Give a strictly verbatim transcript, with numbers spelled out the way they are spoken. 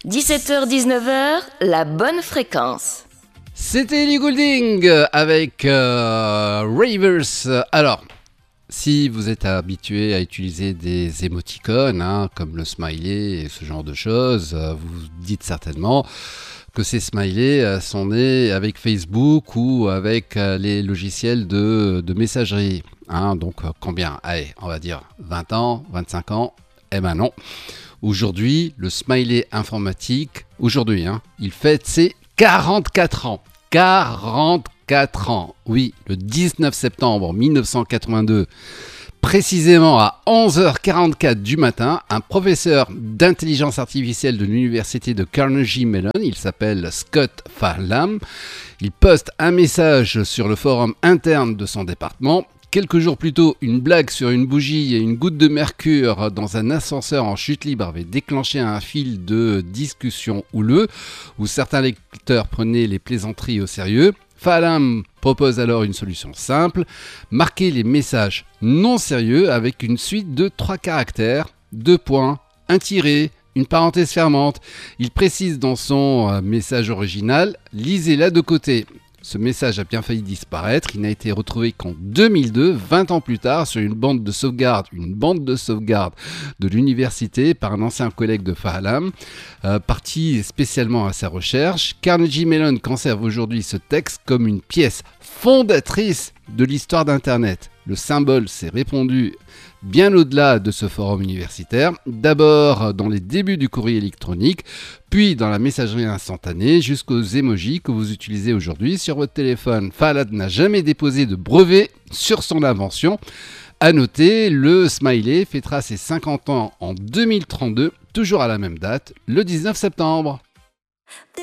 dix-sept heures dix-neuf heures, la bonne fréquence. C'était Ellie Goulding avec euh, Ravers. Alors, si vous êtes habitué à utiliser des émoticônes, hein, comme le smiley et ce genre de choses, euh, vous vous dites certainement que ces smileys euh, sont nés avec Facebook ou avec euh, les logiciels de, de messagerie. Hein, donc, euh, combien ? Allez, on va dire vingt ans, vingt-cinq ans. Eh ben non. Aujourd'hui, le smiley informatique, aujourd'hui, hein, il fête ses quarante-quatre ans. quarante-quatre ans. Oui, le dix-neuf septembre mille neuf cent quatre-vingt-deux, précisément à onze heures quarante-quatre du matin, un professeur d'intelligence artificielle de l'université de Carnegie Mellon, il s'appelle Scott Farlam, il poste un message sur le forum interne de son département. Quelques jours plus tôt, une blague sur une bougie et une goutte de mercure dans un ascenseur en chute libre avait déclenché un fil de discussion houleux où certains lecteurs prenaient les plaisanteries au sérieux. Farlam propose alors une solution simple, marquer les messages non sérieux avec une suite de trois caractères, deux points, un tiret, une parenthèse fermante. Il précise dans son message original, lisez-la de côté. Ce message a bien failli disparaître, il n'a été retrouvé qu'en deux mille deux, vingt ans plus tard, sur une bande de sauvegarde, une bande de sauvegarde de l'université par un ancien collègue de Farlam, euh, parti spécialement à sa recherche. Carnegie Mellon conserve aujourd'hui ce texte comme une pièce fondatrice de l'histoire d'Internet. Le symbole s'est répandu bien au-delà de ce forum universitaire, d'abord dans les débuts du courrier électronique, puis dans la messagerie instantanée, jusqu'aux emojis que vous utilisez aujourd'hui sur votre téléphone. Farlam n'a jamais déposé de brevet sur son invention. À noter, le smiley fêtera ses cinquante ans en deux mille trente-deux, toujours à la même date, le dix-neuf septembre.